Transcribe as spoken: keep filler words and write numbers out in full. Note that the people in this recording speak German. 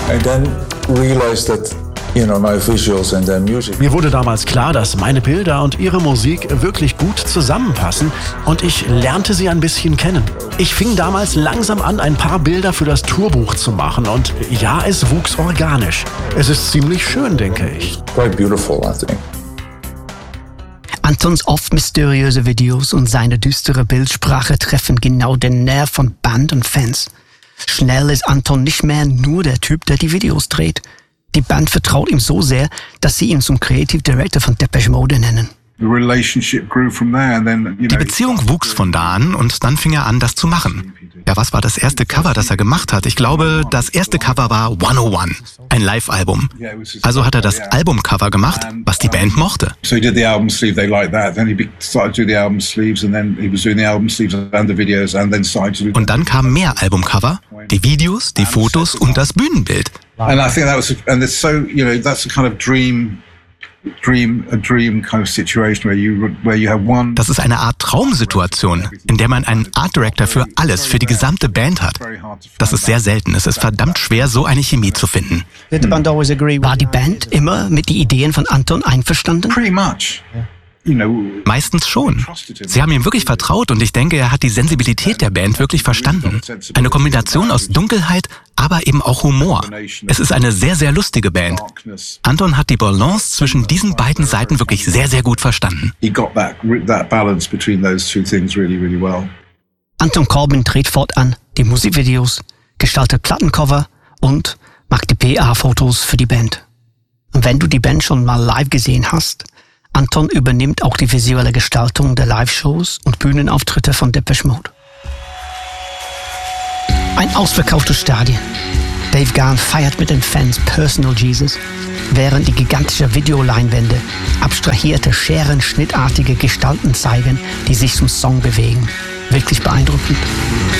And then realized that, you know, my visuals and their music. Mir wurde damals klar, dass meine Bilder und ihre Musik wirklich gut zusammenpassen und ich lernte sie ein bisschen kennen. Ich fing damals langsam an, ein paar Bilder für das Tourbuch zu machen und ja, es wuchs organisch. Es ist ziemlich schön, denke ich. Quite beautiful, I think. Antons oft mysteriöse Videos und seine düstere Bildsprache treffen genau den Nerv von Band und Fans. Schnell ist Anton nicht mehr nur der Typ, der die Videos dreht. Die Band vertraut ihm so sehr, dass sie ihn zum Creative Director von Depeche Mode nennen. Die Beziehung wuchs von da an und dann fing er an, das zu machen. Ja, was war das erste Cover, das er gemacht hat? Ich glaube, das erste Cover war hundertundeins, ein Live-Album. Also hat er das Albumcover gemacht, was die Band mochte. Und dann kamen mehr Albumcover, die Videos, die Fotos und das Bühnenbild. And I think that was, and it's so, you know, that's a kind of dream, dream, a dream kind of situation where you, where you have one. Das ist eine Art Traumsituation, in der man einen Art Director für alles, für die gesamte Band hat. Das ist sehr selten. Es ist verdammt schwer, so eine Chemie zu finden. War die Band immer mit den Ideen von Anton einverstanden? Pretty much. Meistens schon. Sie haben ihm wirklich vertraut und ich denke, er hat die Sensibilität der Band wirklich verstanden. Eine Kombination aus Dunkelheit, aber eben auch Humor. Es ist eine sehr, sehr lustige Band. Anton hat die Balance zwischen diesen beiden Seiten wirklich sehr, sehr gut verstanden. Anton Corbijn dreht fortan die Musikvideos, gestaltet Plattencover und macht die P R-Fotos für die Band. Und wenn du die Band schon mal live gesehen hast, Anton übernimmt auch die visuelle Gestaltung der Live-Shows und Bühnenauftritte von Depeche Mode. Ein ausverkauftes Stadion. Dave Gahan feiert mit den Fans Personal Jesus, während die gigantische Videoleinwände abstrahierte, scherenschnittartige Gestalten zeigen, die sich zum Song bewegen. Wirklich beeindruckend.